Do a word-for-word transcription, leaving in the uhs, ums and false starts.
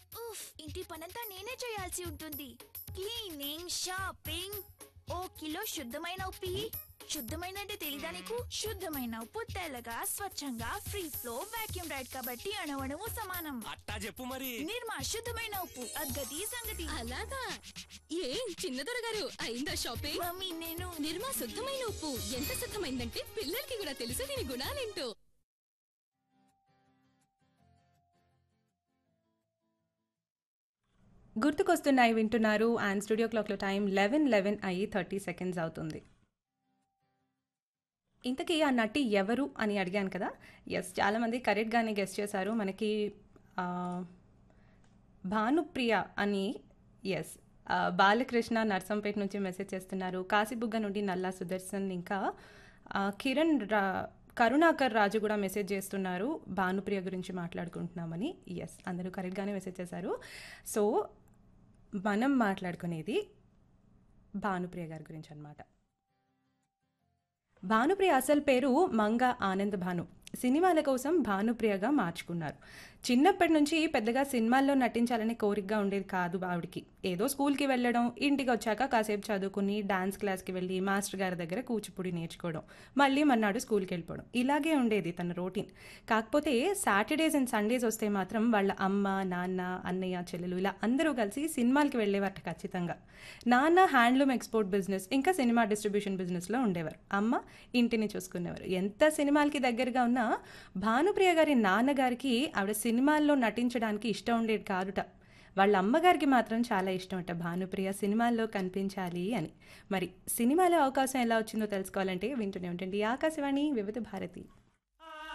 ఉఫ్, ఇంటి పనంతా నేనే చేయాల్సి ఉంటుంది. క్లీనింగ్, షాపింగ్, ఓ కిలో శుద్ధమైన ఉప్పి. శుద్ధమైన అంటే తెలీదా నీకు? శుద్ధమైన ఉప్పు తెల్లగా స్వచ్ఛంగా ఫ్రీ ఫ్లో వాక్యూమ్ రైడ్ కాబట్టి అణువణువు సమానం. అట్టా చెప్పు మరి. నిర్మా శుద్ధమైన ఉప్పు అద్గతి సంగతి. అలాగా ఏం చిన్నదొర గారు అయిందా షాపింగ్? మమ్మీ నేను నిర్మా శుద్ధమైన ఉప్పు ఎంత శుద్ధమైందంటే పిల్లలకి కూడా తెలుసు దీని గుణాలేంటో. గుర్తుకొస్తున్నాయి వింటున్నారు. అండ్ స్టూడియో క్లాక్లో టైం లెవెన్ లెవెన్ అయ్యి థర్టీ సెకండ్స్ అవుతుంది. ఇంతకీ ఆ నటి ఎవరు అని అడిగాను కదా. ఎస్, చాలామంది కరెక్ట్గానే గెస్ట్ చేశారు. మనకి ఆ, భానుప్రియ అని. ఎస్, బాలకృష్ణ నర్సంపేట నుంచి మెసేజ్ చేస్తున్నారు. కాశీబుగ్గ నుండి నల్లా సుదర్శన్, ఇంకా ఆ, కిరణ్ రా కరుణాకర్ రాజు కూడా మెసేజ్ చేస్తున్నారు. భానుప్రియ గురించి మాట్లాడుకుంటున్నామని. ఎస్, అందరూ కరెక్ట్గానే మెసేజ్ చేశారు. సో మనం మాట్లాడుకునేది భానుప్రియ గారి గురించి అన్నమాట. భానుప్రియ అసలు పేరు మంగ ఆనంద్ భాను. సినిమాల కోసం భానుప్రియగా మార్చుకున్నారు. చిన్నప్పటి నుంచి పెద్దగా సినిమాల్లో నటించాలనే కోరికగా ఉండేది కాదు ఆవిడికి. ఏదో స్కూల్కి వెళ్ళడం, ఇంటికి వచ్చాక కాసేపు చదువుకుని డాన్స్ క్లాస్కి వెళ్ళి మాస్టర్ గారి దగ్గర కూచిపూడి నేర్చుకోవడం, మళ్ళీ మన్నాడు స్కూల్కి వెళ్ళిపోవడం, ఇలాగే ఉండేది తన రొటీన్. కాకపోతే సాటర్డేస్ అండ్ సండేస్ వస్తే మాత్రం వాళ్ళ అమ్మ, నాన్న, అన్నయ్య, చెల్లెలు ఇలా అందరూ కలిసి సినిమాలకి వెళ్ళేవారట ఖచ్చితంగా. నాన్న హ్యాండ్లూమ్ ఎక్స్పోర్ట్ బిజినెస్ ఇంకా సినిమా డిస్ట్రిబ్యూషన్ బిజినెస్లో ఉండేవారు. అమ్మ ఇంటిని చూసుకునేవారు. ఎంత సినిమాలకి దగ్గరగా ఉన్నా భానుప్రియ గారి నాన్నగారికి ఆవిడ సినిమాల్లో నటించడానికి ఇష్టం ఉండేది కాదుట. వాళ్ళ అమ్మగారికి మాత్రం చాలా ఇష్టం అట భానుప్రియ సినిమాల్లో కనిపించాలి అని. మరి సినిమాలో అవకాశం ఎలా వచ్చిందో తెలుసుకోవాలంటే వింటూనే ఉంటుంది ఆకాశవాణి వివిధ భారతి.